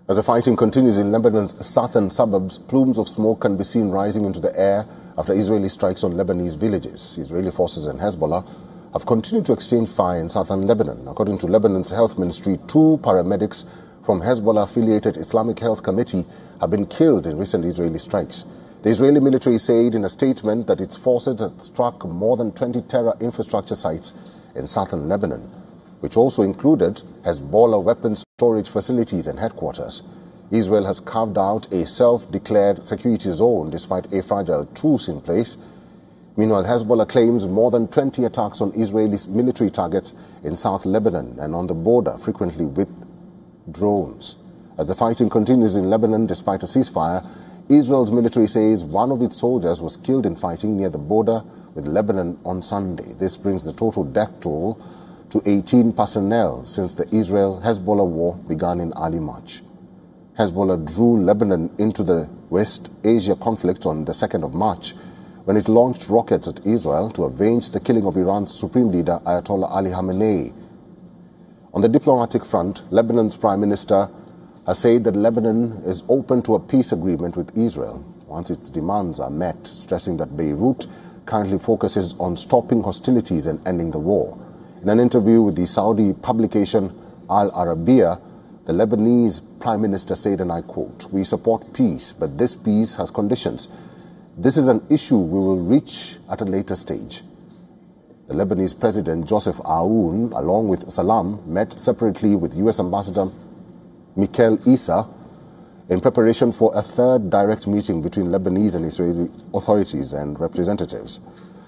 As the fighting continues in Lebanon's southern suburbs, plumes of smoke can be seen rising into the air after Israeli strikes on Lebanese villages. Israeli forces and Hezbollah have continued to exchange fire in southern Lebanon. According to Lebanon's health ministry, 2 paramedics from Hezbollah-affiliated Islamic Health Committee have been killed in recent Israeli strikes. The Israeli military said in a statement that its forces had struck more than 20 terror infrastructure sites in southern Lebanon, which also included Hezbollah weapons storage facilities and headquarters. Israel has carved out a self-declared security zone despite a fragile truce in place. Meanwhile, Hezbollah claims more than 20 attacks on Israeli military targets in South Lebanon and on the border, frequently with drones. As the fighting continues in Lebanon despite a ceasefire, Israel's military says one of its soldiers was killed in fighting near the border with Lebanon on Sunday. This brings the total death toll to 18 personnel since the Israel-Hezbollah war began in early March. Hezbollah drew Lebanon into the West Asia conflict on the 2nd of March when it launched rockets at Israel to avenge the killing of Iran's supreme leader Ayatollah Ali Khamenei. On the diplomatic front, Lebanon's Prime Minister has said that Lebanon is open to a peace agreement with Israel once its demands are met, stressing that Beirut currently focuses on stopping hostilities and ending the war. In an interview with the Saudi publication Al Arabiya, the Lebanese Prime Minister said, and I quote, "We support peace, but this peace has conditions. This is an issue we will reach at a later stage." The Lebanese President Joseph Aoun, along with Salam, met separately with U.S. Ambassador Mikel Issa in preparation for a third direct meeting between Lebanese and Israeli authorities and representatives.